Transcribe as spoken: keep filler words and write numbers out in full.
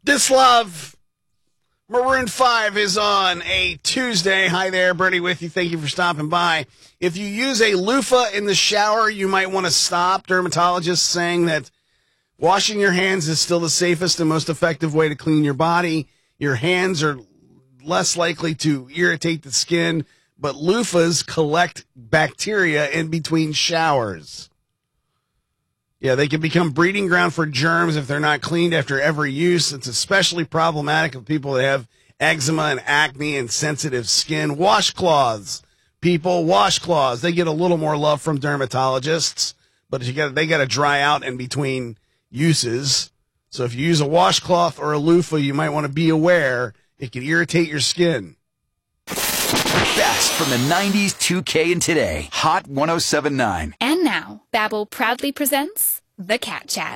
This Love, Maroon five is on a Tuesday. Hi there, Bernie with you. Thank you for stopping by. If you use a loofah in the shower, you might want to stop. Dermatologists saying that washing your hands is still the safest and most effective way to clean your body. Your hands are less likely to irritate the skin, but loofahs collect bacteria in between showers. Yeah, they can become breeding ground for germs if they're not cleaned after every use. It's especially problematic with people that have eczema and acne and sensitive skin. Washcloths, people, washcloths, they get a little more love from dermatologists, but you got they got to dry out in between uses. So if you use a washcloth or a loofah, you might want to be aware it can irritate your skin. Best from the nineties, two K, and today. Hot one oh seven point nine. And now, Babbel proudly presents The Cat Chat.